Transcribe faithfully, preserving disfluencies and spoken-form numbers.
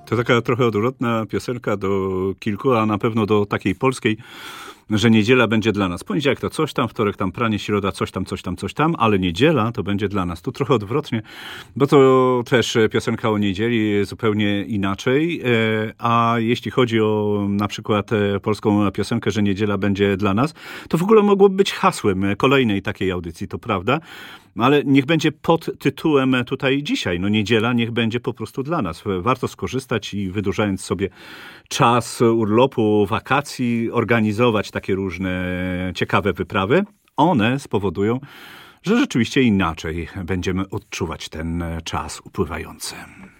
To taka trochę odwrotna piosenka do kilku, a na pewno do takiej polskiej, że niedziela będzie dla nas. Poniedziałek to coś tam, wtorek tam pranie, środa coś tam, coś tam, coś tam, ale niedziela to będzie dla nas. Tu trochę odwrotnie, bo to też piosenka o niedzieli zupełnie inaczej. A jeśli chodzi o na przykład polską piosenkę, że niedziela będzie dla nas, to w ogóle mogłoby być hasłem kolejnej takiej audycji, to prawda. Ale niech będzie pod tytułem tutaj dzisiaj. No niedziela niech będzie po prostu dla nas. Warto skorzystać i wydłużając sobie czas urlopu, wakacji, organizować takie różne ciekawe wyprawy. One spowodują, że rzeczywiście inaczej będziemy odczuwać ten czas upływający.